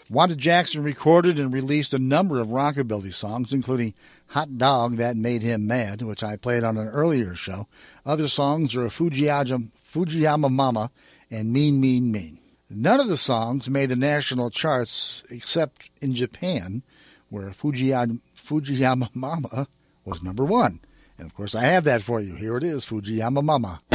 Wanda Jackson recorded and released a number of rockabilly songs, including Hot Dog, That Made Him Mad, which I played on an earlier show. Other songs are Fujiyama Mama and Mean, Mean, Mean. None of the songs made the national charts except in Japan, where Fujiyama Mama was number one. And, of course, I have that for you. Here it is, Fujiyama Mama.